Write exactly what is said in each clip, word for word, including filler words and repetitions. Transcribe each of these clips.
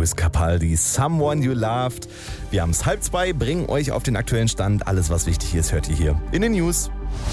Lewis Capaldi, Someone You Loved. Wir haben es halb zwei, bringen euch auf den aktuellen Stand. Alles, was wichtig ist, hört ihr hier in den News.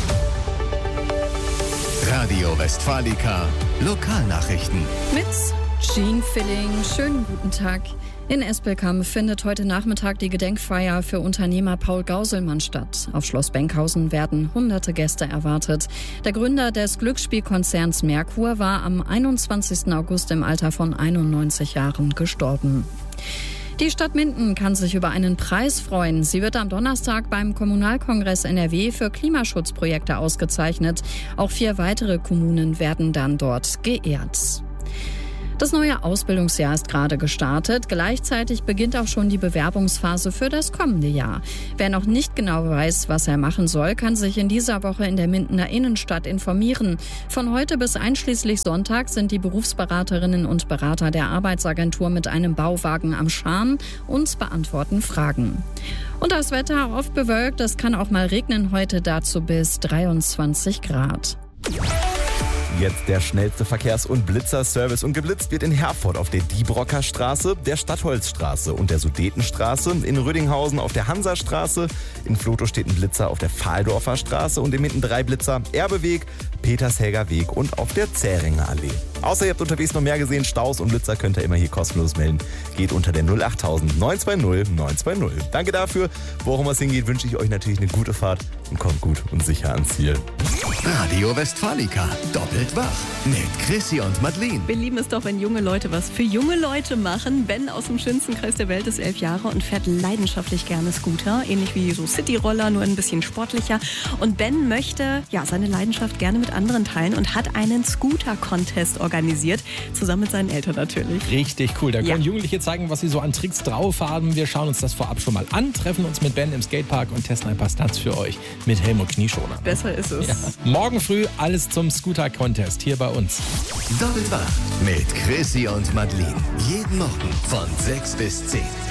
Radio Westfalica, Lokalnachrichten. Mit Jean Filling. Schönen guten Tag. In Espelkamp findet heute Nachmittag die Gedenkfeier für Unternehmer Paul Gauselmann statt. Auf Schloss Benkhausen werden hunderte Gäste erwartet. Der Gründer des Glücksspielkonzerns Merkur war am einundzwanzigsten August im Alter von einundneunzig Jahren gestorben. Die Stadt Minden kann sich über einen Preis freuen. Sie wird am Donnerstag beim Kommunalkongress N R W für Klimaschutzprojekte ausgezeichnet. Auch vier weitere Kommunen werden dann dort geehrt. Das neue Ausbildungsjahr ist gerade gestartet. Gleichzeitig beginnt auch schon die Bewerbungsphase für das kommende Jahr. Wer noch nicht genau weiß, was er machen soll, kann sich in dieser Woche in der Mindener Innenstadt informieren. Von heute bis einschließlich Sonntag sind die Berufsberaterinnen und Berater der Arbeitsagentur mit einem Bauwagen am Scharn und beantworten Fragen. Und das Wetter oft bewölkt, es kann auch mal regnen, heute dazu bis dreiundzwanzig Grad. Jetzt der schnellste Verkehrs- und Blitzerservice. Und geblitzt wird in Herford auf der Diebrocker Straße, der Stadtholzstraße und der Sudetenstraße, in Rödinghausen auf der Hansastraße, in Vlotho steht ein Blitzer auf der Fahldorfer Straße und in Minden drei Blitzer, Erbeweg, Petershelger Weg und auf der Zähringer Allee. Außer ihr habt unterwegs noch mehr gesehen, Staus und Blitzer könnt ihr immer hier kostenlos melden. Geht unter der null achttausend neunhundertzweißig neunhundertzweißig. Danke dafür. Wo auch immer es hingeht, wünsche ich euch natürlich eine gute Fahrt und kommt gut und sicher ans Ziel. Radio Westfalica, doppelt wach mit Chrissy und Madeleine. Wir lieben es doch, wenn junge Leute was für junge Leute machen. Ben aus dem schönsten Kreis der Welt ist elf Jahre und fährt leidenschaftlich gerne Scooter. Ähnlich wie so Cityroller, nur ein bisschen sportlicher. Und Ben möchte ja seine Leidenschaft gerne mit anderen teilen und hat einen Scooter-Contest organisiert. Zusammen mit seinen Eltern natürlich. Richtig cool. Da können Ja. Jugendliche zeigen, was sie so an Tricks drauf haben. Wir schauen uns das vorab schon mal an, treffen uns mit Ben im Skatepark und testen ein paar Stunts für euch mit Helm und Knieschoner. Besser ist es. Ja. Morgen früh alles zum Scooter-Contest hier bei uns. Doppelt wach mit Chrissy und Madeleine. Jeden Morgen von sechs bis zehn.